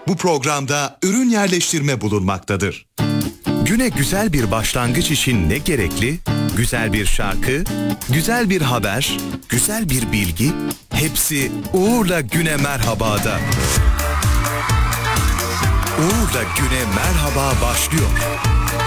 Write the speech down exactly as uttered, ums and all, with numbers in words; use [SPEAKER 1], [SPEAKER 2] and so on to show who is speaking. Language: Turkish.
[SPEAKER 1] Bu programda ürün yerleştirme bulunmaktadır.
[SPEAKER 2] Güne güzel bir başlangıç için ne gerekli? Güzel bir şarkı, güzel bir haber, güzel bir bilgi, hepsi Uğur'la Güne Merhaba'da. Uğur'la Güne Merhaba başlıyor.